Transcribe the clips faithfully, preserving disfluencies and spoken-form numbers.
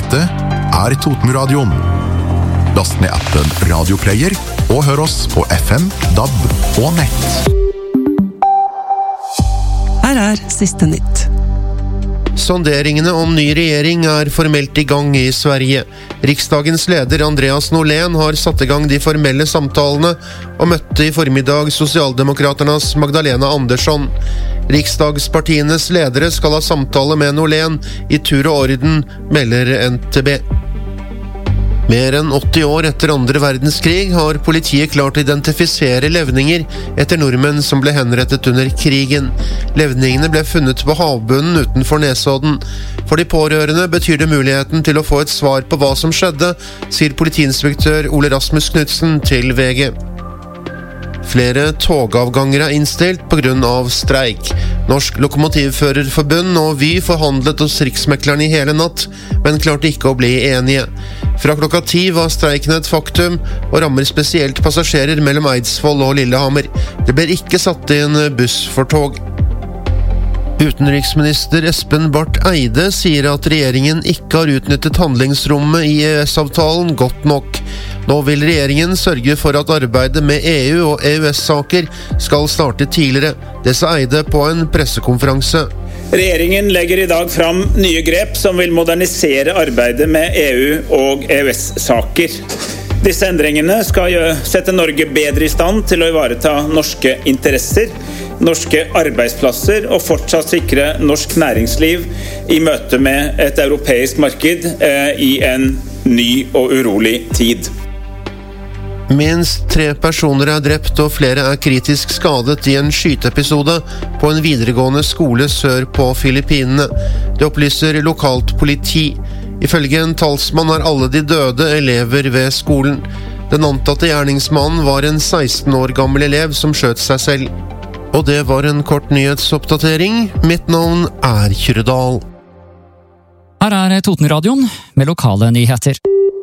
Dette er Totenradioen. Last ned appen Radioplayer og hør oss på F M, D A B og nett. Her er siste nytt. Sonderingene om ny regjering er formelt i gang i Sverige. Riksdagens leder Andreas Norlén har satt i gang de formelle samtalene og møtte i formiddag Socialdemokraternas Magdalena Andersson. Riksdagspartienes ledere skal ha samtale med Norlén i tur og orden, melder N T B. Mer enn åtti år etter andre verdenskrig har politiet klart å identifisere levninger etter nordmenn som ble henrettet under krigen. Levningene ble funnet på havbunnen utenfor Nesodden. For de pårørende betyr det muligheten til å få et svar på hva som skjedde, sier politiinspektør Ole Rasmus Knudsen til V G. Flere togavganger er innstilt på grunn av streik. Norsk Lokomotivførerforbund og Vy forhandlet hos Riksmekleren i hele natt, men klarte ikke å bli enige. Fra klokka ti var streiken et faktum, og rammer spesielt passasjerer mellom Eidsvoll og Lillehammer. Det blir ikke satt inn buss for tog. Utenriksminister Espen Barth Eide sier at regjeringen ikke har utnyttet handlingsrommet i E U S-avtalen godt nok. Nå vil regjeringen sørge for at arbeidet med E U og E U S-saker skal starte tidligere. Det sa Eide på en pressekonferanse. Regjeringen legger i dag fram nye grep som vil modernisere arbeidet med E U og E U S-saker. Disse endringene skal sette Norge bedre i stand til å ivareta norske interesser, norske arbeidsplasser og fortsatt sikre norsk næringsliv i møte med et europeisk marked eh, i en ny og urolig tid. Minst tre personer er drept og flere er kritisk skadet i en skyteepisode på en videregående skole sør på Filippinene. Det opplyser lokalt politi. Ifølge en talsmann er alle de døde elever ved skolen. Den antatte gjerningsmannen var en seksten år gammel elev som skjøt seg selv. Og det var en kort nyhetsoppdatering. Mitt navn er Kyrredal. Her er Totenradioen med lokale nyheter.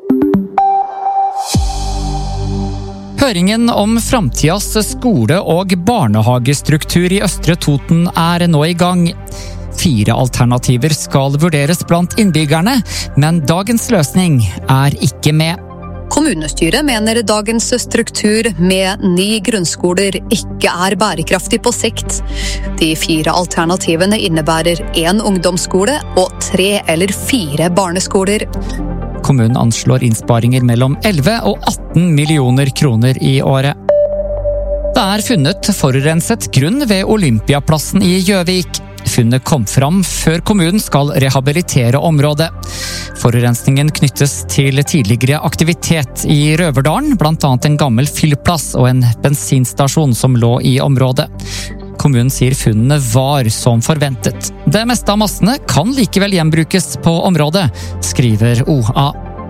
Høringen om framtidas skole- og barnehagestruktur i Østre Toten er nå i gang. Fire alternativer skal vurderes blant innbyggerne, men dagens løsning er ikke med. Kommunestyret mener dagens struktur med ni grunnskoler ikke er bærekraftig på sikt. De fire alternativene innebærer en ungdomsskole og tre eller fire barneskoler. Kommunen anslår innsparinger mellom elleve og atten millioner kroner i året. Det er funnet forurenset grunn ved Olympiaplassen i Gjøvik. Funnet kom fram før kommunen skal rehabilitere området. Forurensningen knyttes til tidligere aktivitet i Røverdalen, blant annet en gammel fyllplass og en bensinstasjon som lå i området. Kommunen sier funnene var som forventet. Det meste av massene kan likevel gjenbrukes på området, skriver O A.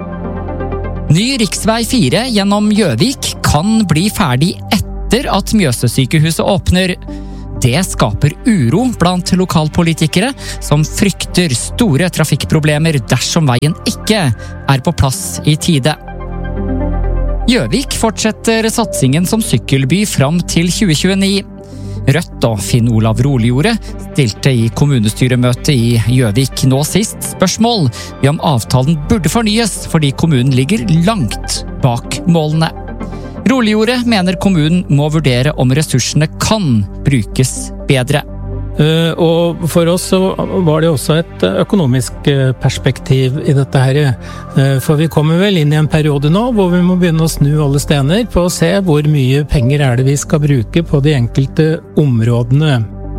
Ny riksvei fire gjennom Gjøvik kan bli ferdig etter at Mjøssykehuset åpner. Det skaper uro blant lokalpolitikere som frykter store trafikkproblemer dersom veien ikke er på plass i tide. Gjøvik fortsetter satsingen som sykkelby fram til tjue tjueni. Rødt og Finn Olav Roliggjorde stilte i kommunestyremøte i Gjøvik nå sist spørsmål om avtalen burde fornyes fordi kommunen ligger langt bak målene. Roliggjorde mener kommunen må vurdere om ressursene kan brukes bedre. Uh, og for oss så var det også et økonomisk perspektiv i dette her. Uh, for vi kommer vel inn i en periode nå hvor vi må begynne å snu alle stener på å se hvor mye penger er det vi skal bruke på de enkelte områdene.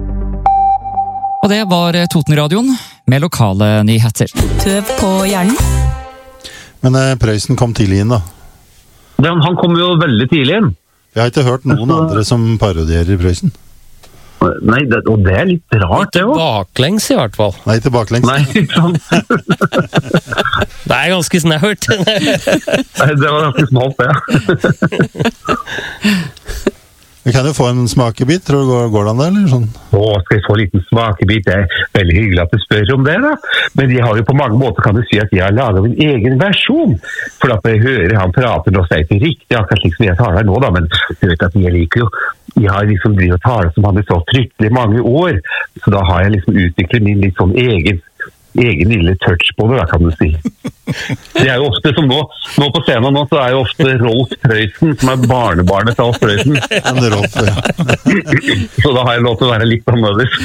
Og det var Totenradioen med lokale nyheter. Tøv på hjernen. Men uh, Prøysen kom tidlig inn da. Den, han kom jo veldig tidlig inn. Jeg har ikke hørt noen så... andre som parodierer Prøysen. Nei, det, og det er litt rart det også. Baklengs i hvert fall. Nei, til baklengs. Nei, sånn. Det er ganske snørt. Nei, det var ganske smalt det. Vi kan jo få en smakebit, tror du går, går den der, eller sånn? Å, skal jeg få en liten smakebit? Det er veldig hyggelig at du spør om det da. Men de har jo på mange måter, kan du si, at de har laget en egen versjon. For at jeg hører han prater og sier ikke riktig, akkurat slik som jeg tar her nå da, men du vet at jeg liker jo, jeg har liksom drivet og talet som han i så fryktelig mange år, så da har jeg liksom utviklet min litt sånn egen egen lille touch på det, da, kan du si. Det er jo ofte som nå, nå på scenen nå, så er jo ofte Rolf Prøysen, som er barnebarnet til Alf Prøysen. En Rolf, ja. Så da har jeg lov til å være litt annerledes.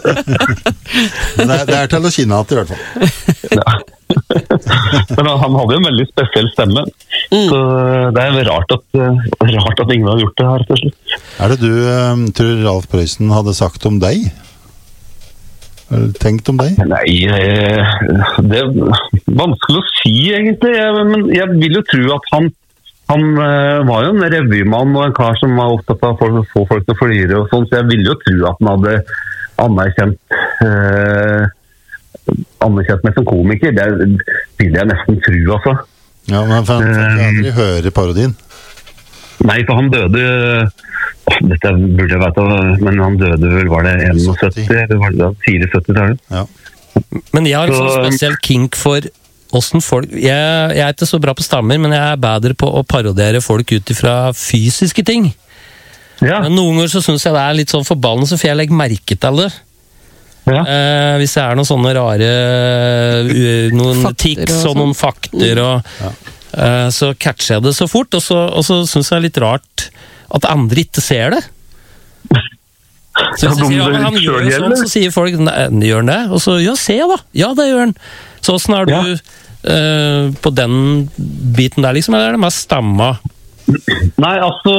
Men det er, det er til å kjenne at i hvert fall. Ja. Men han hadde jo en veldig spesiell stemme, mm. så det er rart at, rart at ingen har gjort det her til slutt. Er det du um, tror Alf Prøysen hadde sagt om deg? Har du tenkt om deg? Nei, det er vanskelig å si egentlig, jeg, men jeg vil jo tro at han, han var jo en revymann og en kar som var opptatt av å få folk til å flire og sånn, så jeg vil jo tro at han hadde anerkjent, eh, anerkjent meg som komiker, det vil jeg nesten tro, altså. Ja, men for han fikk aldri høre parodien. Nei, for han døde, dette burde jeg vite, men han døde vel, var det syttién, eller var det syttifire-tallet? Ja. Men jeg har en sånn spesiell kink for hvordan folk, jeg, jeg er ikke så bra på stammer, men jeg er bedre på å parodere folk ut fra fysiske ting. Ja. Men noen ganger så synes jeg det er litt sånn forbannelse, for jeg legger merke til det. Ja. Eh, hvis det er noen sånne rare uh, noen fakter tics og, og noen fakter og, ja. uh, så catcher jeg det så fort, og så, og så synes jeg det er litt rart at andre ikke ser det. Så hvis jeg sier, ja, men han gjør jo sånn, så sier folk, nei, gjør han det? Og så, ja, se da, ja, det gjør han. Så hvordan er du ja. uh, på den biten der, liksom, eller er det mest stamma? Nei, altså,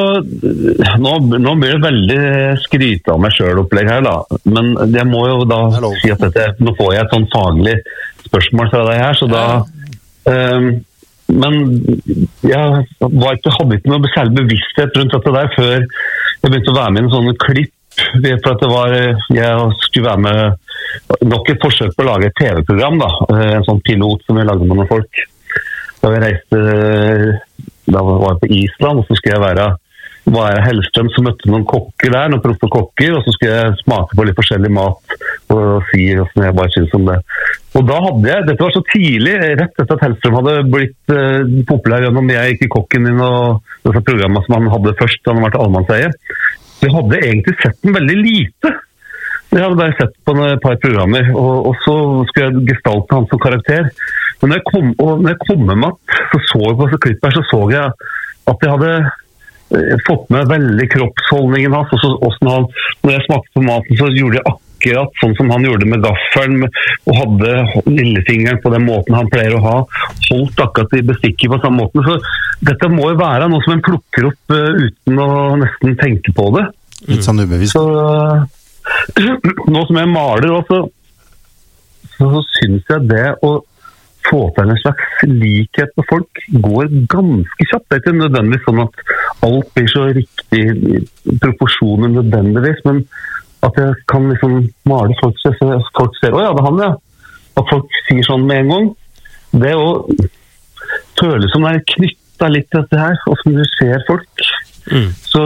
nå, nå blir det veldig skryt av meg selv opplegg her da, men jeg må jo da si at dette, nå får jeg et sånn faglig spørsmål fra deg her, så da, um, men jeg var ikke, hadde ikke noe særlig bevissthet rundt dette der før jeg begynte å være med i en sånne klipp, for at det var, jeg skulle være med nok et forsøk på å lage et T V-program da, en sånn pilot som jeg lagde med noen folk, da vi reiste da var jeg på Island, og så skulle jeg være, være Hellstrøm som møtte noen kokker der, noen proffe kokker, og så skulle jeg smake på litt forskjellig mat og si hvordan jeg bare synes om det. Og da hadde jeg, dette var så tidlig, rett etter at Hellstrøm hadde blitt uh, populær gjennom jeg gikk i kokken inn og disse programmene som han hadde først, da han var til allmannseie. Så jeg hadde egentlig sett den veldig lite. Jeg hadde bare sett på et par programmer, og, og så skulle jeg gestalte han som karakter. Men når jeg kom, og når jeg kom med mat, så så jeg på disse klippet her, så så jeg at jeg hadde eh, fått med veldig kroppsholdningen hans, og så, også når, han, når jeg smakte på maten, så gjorde jeg akkurat sånn som han gjorde med gaffelen, og hadde lillefingeren på den måten han pleier å ha, holdt akkurat i bestikket på samme måten. Så dette må jo være noe som en plukker opp uh, uten å nesten tenke på det. Litt sånn ubevisst. Så uh, nå som jeg maler også, så, så synes jeg det å få til en slags likhet med folk går ganske kjapt. Det er ikke nødvendigvis sånn at alt blir så riktig proporsjoner nødvendigvis, men at jeg kan liksom male folk så folk ser, å ja, det er han, ja. At folk sier sånn med en gang. Det å føle som det er knyttet litt til dette her, og som du ser folk. Mm. Så,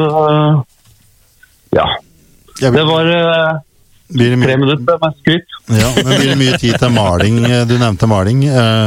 ja. Det var uh, tre minutter med skryt. Ja, men blir det mye tid til maling? Du nevnte maling.